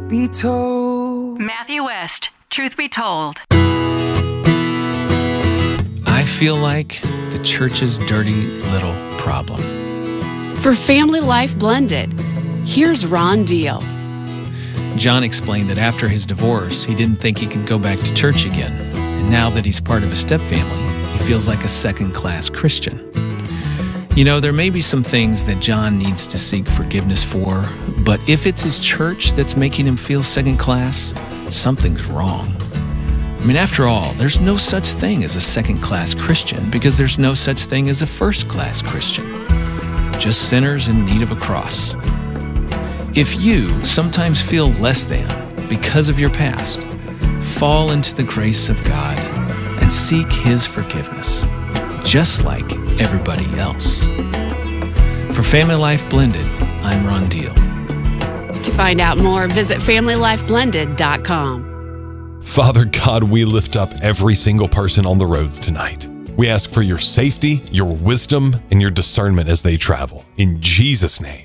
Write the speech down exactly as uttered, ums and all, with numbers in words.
be told. Matthew West, Truth Be Told. I feel like the church's dirty little problem. For Family Life Blended, here's Ron Deal. John explained that after his divorce, he didn't think he could go back to church again. And now that he's part of a stepfamily, he feels like a second-class Christian. You know, there may be some things that John needs to seek forgiveness for, but if it's his church that's making him feel second-class, something's wrong. I mean, after all, there's no such thing as a second-class Christian because there's no such thing as a first-class Christian. Just sinners in need of a cross. If you sometimes feel less than because of your past, fall into the grace of God and seek His forgiveness, just like everybody else. For Family Life Blended, I'm Ron Deal. To find out more, visit family life blended dot com. Father God, we lift up every single person on the roads tonight. We ask for your safety, your wisdom, and your discernment as they travel. In Jesus' name.